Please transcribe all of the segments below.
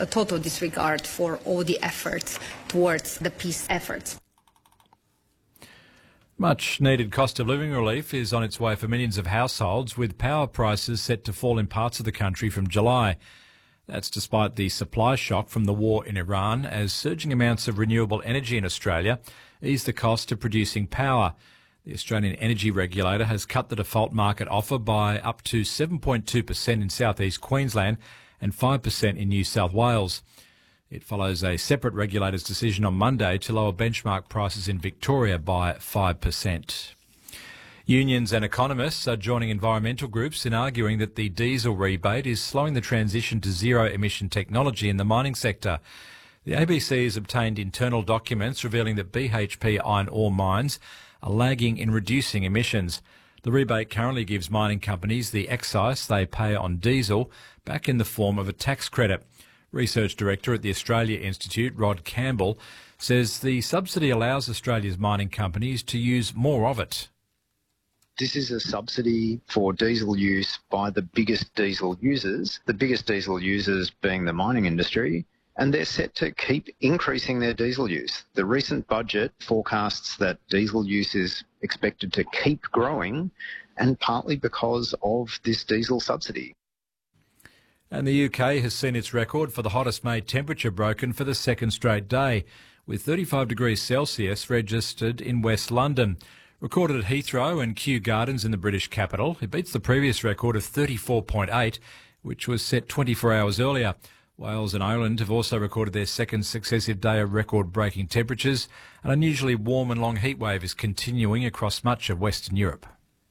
a total disregard for all the efforts towards the peace efforts. Much needed cost of living relief is on its way for millions of households, with power prices set to fall in parts of the country from July. That's despite the supply shock from the war in Iran, as surging amounts of renewable energy in Australia ease the cost of producing power. The Australian Energy Regulator has cut the default market offer by up to 7.2% in southeast Queensland and 5% in New South Wales. It follows a separate regulator's decision on Monday to lower benchmark prices in Victoria by 5%. Unions and economists are joining environmental groups in arguing that the diesel rebate is slowing the transition to zero-emission technology in the mining sector. The ABC has obtained internal documents revealing that BHP iron ore mines are lagging in reducing emissions. The rebate currently gives mining companies the excise they pay on diesel back in the form of a tax credit. Research Director at the Australia Institute, Rod Campbell, says the subsidy allows Australia's mining companies to use more of it. This is a subsidy for diesel use by the biggest diesel users being the mining industry, and they're set to keep increasing their diesel use. The recent budget forecasts that diesel use is expected to keep growing, and partly because of this diesel subsidy. And the UK has seen its record for the hottest May temperature broken for the second straight day, with 35 degrees Celsius registered in West London. Recorded at Heathrow and Kew Gardens in the British capital, it beats the previous record of 34.8, which was set 24 hours earlier. Wales and Ireland have also recorded their second successive day of record-breaking temperatures. An unusually warm and long heatwave is continuing across much of Western Europe.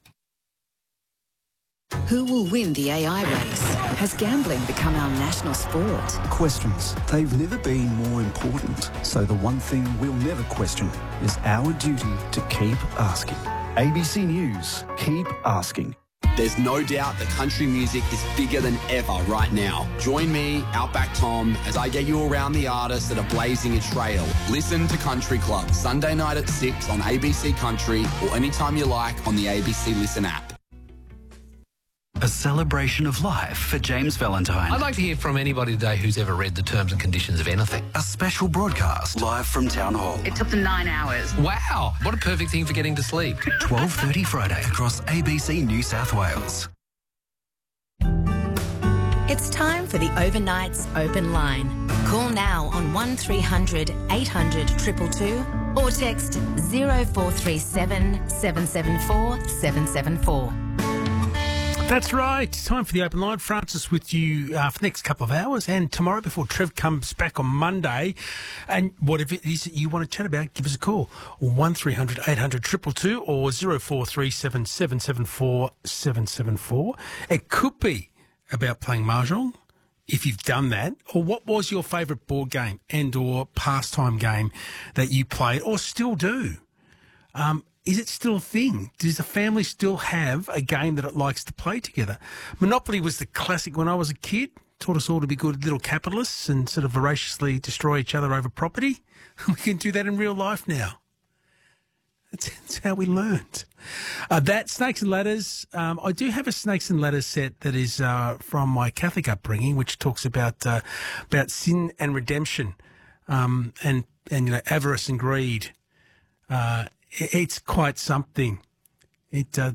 Who will win the AI race? Has gambling become our national sport? Questions. They've never been more important. So the one thing we'll never question is our duty to keep asking. ABC News. Keep asking. There's no doubt that country music is bigger than ever right now. Join me, Outback Tom, as I get you around the artists that are blazing a trail. Listen to Country Club, Sunday night at 6 on ABC Country or anytime you like on the ABC Listen app. A celebration of life for James Valentine. I'd like to hear from anybody today who's ever read the terms and conditions of anything. A special broadcast live from Town Hall. It took them 9 hours. Wow, what a perfect thing for getting to sleep. 12:30 Friday across ABC New South Wales. It's time for the Overnights Open Line. Call now on 1300 800 222 or text 0437 774 774. That's right. Time for the open line. Francis with you for the next couple of hours and tomorrow before Trev comes back on Monday. And whatever it is that you want to chat about, give us a call. 1300 800 222 or 0437 774 774. It could be about playing Mahjong, if you've done that, or what was your favourite board game and or pastime game that you played or still do? Is it still a thing? Does the family still have a game that it likes to play together? Monopoly was the classic when I was a kid. Taught us all to be good little capitalists and sort of voraciously destroy each other over property. We can do that in real life now. That's how we learned. That Snakes and Ladders, I do have a Snakes and Ladders set that is from my Catholic upbringing, which talks about sin and redemption, and you know, avarice and greed. It's quite something. But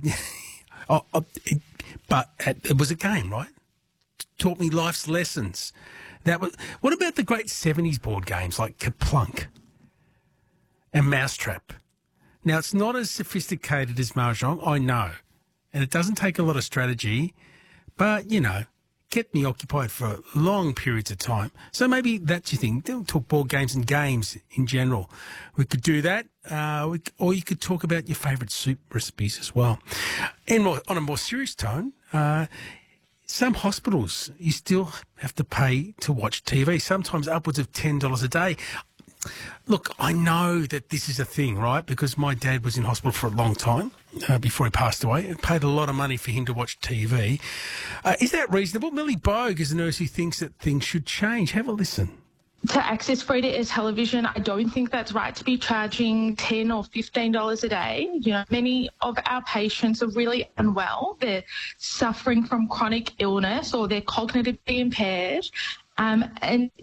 it was a game, right? Taught me life's lessons. What about the great 70s board games like Kaplunk and Mousetrap? Now, it's not as sophisticated as Mahjong, I know, and it doesn't take a lot of strategy, but, you know, kept me occupied for long periods of time. So maybe that's your thing. Don't talk board games and games in general. We could do that, or you could talk about your favourite soup recipes as well. And on a more serious tone, some hospitals, you still have to pay to watch TV, sometimes upwards of $10 a day. Look, I know that this is a thing, right? Because my dad was in hospital for a long time before he passed away. It paid a lot of money for him to watch TV. Is that reasonable? Millie Bogue is a nurse who thinks that things should change. Have a listen. To access free-to-air television, I don't think that's right to be charging $10 or $15 a day. You know, many of our patients are really unwell. They're suffering from chronic illness or they're cognitively impaired. And